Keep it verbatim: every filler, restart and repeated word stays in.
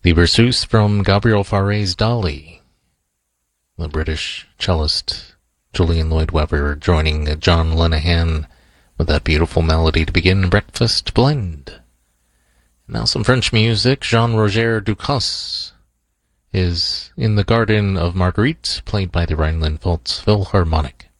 The Berceuse from Gabriel Fauré's Dolly. The British cellist Julian Lloyd-Webber joining John Lenihan with that beautiful melody to begin Breakfast Blend. Now some French music. Jean-Roger Ducasse is In the Garden of Marguerite, played by the Rhineland-Pfalz Philharmonic.